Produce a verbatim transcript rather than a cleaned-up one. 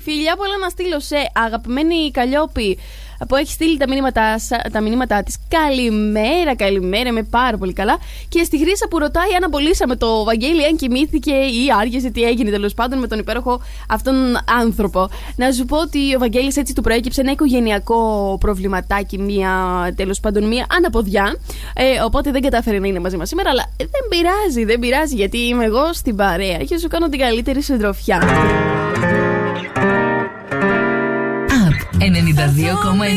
Φιλιά πολλά να στείλω σε αγαπημένη Καλλιόπη που έχει στείλει τα μηνύματά, τα μηνύματά της. Καλημέρα, καλημέρα, είμαι πάρα πολύ καλά. Και στη Χρύσα που ρωτάει αν απολύσαμε το Βαγγέλη, αν κοιμήθηκε ή άργησε, τι έγινε τέλος πάντων με τον υπέροχο αυτόν άνθρωπο. Να σου πω ότι ο Βαγγέλης έτσι του προέκυψε ένα οικογενειακό προβληματάκι, μία τέλος πάντων μία αναποδιά. Ε, οπότε δεν κατάφερε να είναι μαζί μας σήμερα, αλλά δεν πειράζει, δεν πειράζει, γιατί είμαι εγώ στην παρέα και σου κάνω την καλύτερη συντροφιά. ενενήντα δύο κόμμα εννιά